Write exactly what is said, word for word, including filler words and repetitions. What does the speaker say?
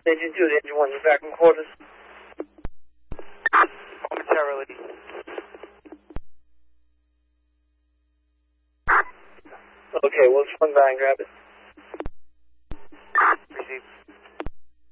Engine two, the engine one, you back in quarters? Momentarily. Okay, we'll swing by and grab it. Received.